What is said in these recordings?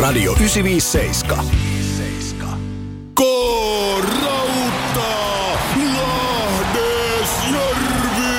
Radio 957. K-Rauta! Lahdesjärvi!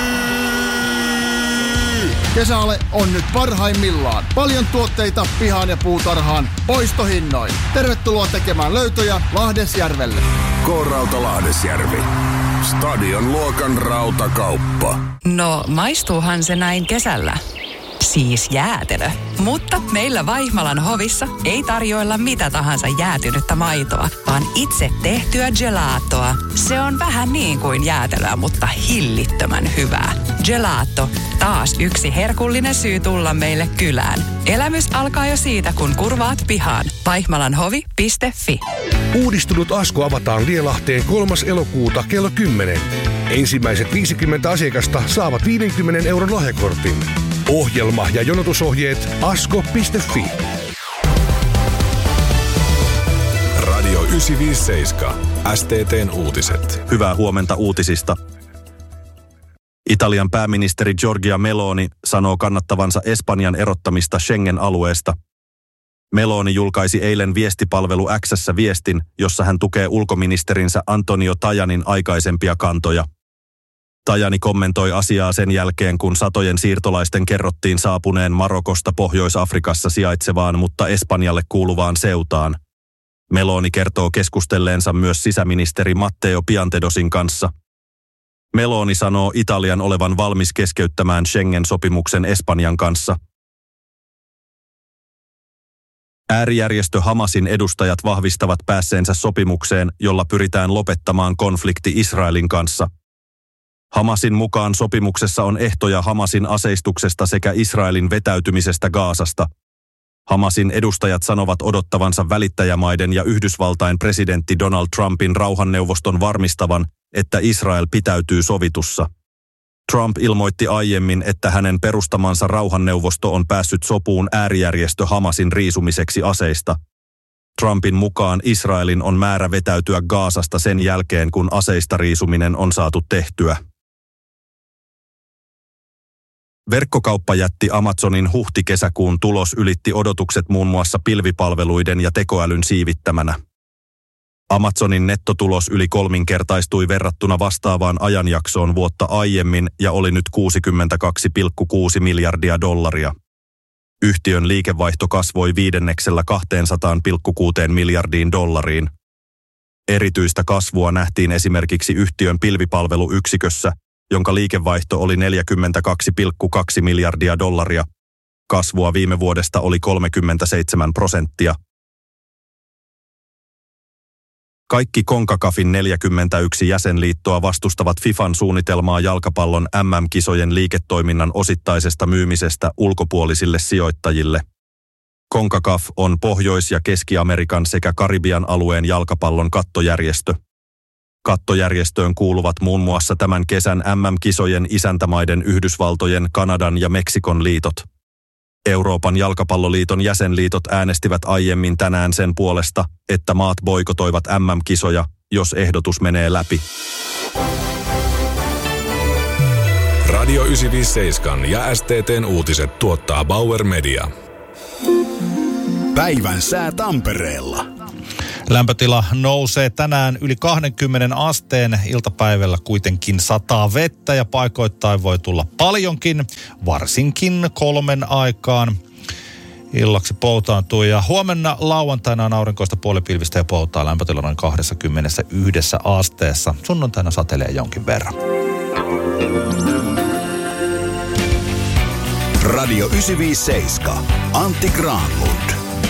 Kesäale on nyt parhaimmillaan. Paljon tuotteita pihaan ja puutarhaan poistohinnoin. Tervetuloa tekemään löytöjä Lahdesjärvelle. K-Rauta Lahdesjärvi. Stadion luokan rautakauppa. No, maistuuhan se näin kesällä. Siis jäätelö. Mutta meillä Vaihmalan Hovissa ei tarjoilla mitä tahansa jäätynyttä maitoa, vaan itse tehtyä gelatoa. Se on vähän niin kuin jäätelöä, mutta hillittömän hyvää. Gelato. Taas yksi herkullinen syy tulla meille kylään. Elämys alkaa jo siitä, kun kurvaat pihaan. Vaihmalanhovi.fi. Uudistunut Asko avataan Lielahteen 3. elokuuta kello 10. Ensimmäiset 50 asiakasta saavat 50 euron lahjakortin. Ohjelma ja jonotusohjeet asko.fi. Radio 957. STT:n uutiset. Hyvää huomenta uutisista. Italian pääministeri Giorgia Meloni sanoo kannattavansa Espanjan erottamista Schengen-alueesta. Meloni julkaisi eilen viestipalvelu X:ssä viestin, jossa hän tukee ulkoministerinsä Antonio Tajanin aikaisempia kantoja. Tajani kommentoi asiaa sen jälkeen, kun satojen siirtolaisten kerrottiin saapuneen Marokosta Pohjois-Afrikassa sijaitsevaan, mutta Espanjalle kuuluvaan Ceutaan. Meloni kertoo keskustelleensa myös sisäministeri Matteo Piantedosin kanssa. Meloni sanoo Italian olevan valmis keskeyttämään Schengen-sopimuksen Espanjan kanssa. Äärijärjestö Hamasin edustajat vahvistavat päässeensä sopimukseen, jolla pyritään lopettamaan konflikti Israelin kanssa. Hamasin mukaan sopimuksessa on ehtoja Hamasin aseistuksesta sekä Israelin vetäytymisestä Gazasta. Hamasin edustajat sanovat odottavansa välittäjämaiden ja Yhdysvaltain presidentti Donald Trumpin rauhanneuvoston varmistavan, että Israel pitäytyy sovitussa. Trump ilmoitti aiemmin, että hänen perustamansa rauhanneuvosto on päässyt sopuun äärijärjestö Hamasin riisumiseksi aseista. Trumpin mukaan Israelin on määrä vetäytyä Gazasta sen jälkeen, kun aseista riisuminen on saatu tehtyä. Verkkokauppajätti Amazonin huhti-kesäkuun tulos ylitti odotukset muun muassa pilvipalveluiden ja tekoälyn siivittämänä. Amazonin nettotulos yli kolminkertaistui verrattuna vastaavaan ajanjaksoon vuotta aiemmin ja oli nyt $62,6 miljardia. Yhtiön liikevaihto kasvoi viidenneksellä $200,6 miljardiin. Erityistä kasvua nähtiin esimerkiksi yhtiön pilvipalveluyksikössä, jonka liikevaihto oli $42,2 miljardia. Kasvua viime vuodesta oli 37%. Kaikki CONCACAFin 41 jäsenliittoa vastustavat FIFAn suunnitelmaa jalkapallon MM-kisojen liiketoiminnan osittaisesta myymisestä ulkopuolisille sijoittajille. CONCACAF on Pohjois- ja Keski-Amerikan sekä Karibian alueen jalkapallon kattojärjestö. Kattojärjestöön kuuluvat muun muassa tämän kesän MM-kisojen isäntämaiden Yhdysvaltojen, Kanadan ja Meksikon liitot. Euroopan jalkapalloliiton jäsenliitot äänestivät aiemmin tänään sen puolesta, että maat boikotoivat MM-kisoja, jos ehdotus menee läpi. Radio 957 ja STT:n uutiset tuottaa Bauer Media. Päivän sää Tampereella. Lämpötila nousee tänään yli 20 asteen. Iltapäivällä kuitenkin sataa vettä ja paikoittain voi tulla paljonkin, varsinkin 3 aikaan. Illaksi poutaantuu ja huomenna lauantaina on aurinkoista puolipilvistä ja poutaa, lämpötila noin 21 asteessa. Sunnuntaina satelee jonkin verran. Radio 957. Antti Granlund.